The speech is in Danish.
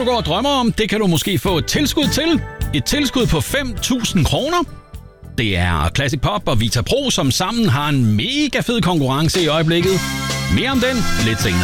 du går og drømmer om, det kan du måske få et tilskud til. Et tilskud på 5.000 kroner. Det er Classic Pop og Vita Pro, som sammen har en mega fed konkurrence i øjeblikket. Mere om den lidt senere.